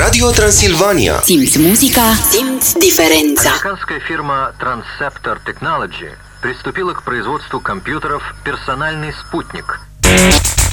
Radio Transilvania. Simți muzica, simți diferența. Американская фирма Transceptor Technology приступила к производству компьютеров «Персональный спутник».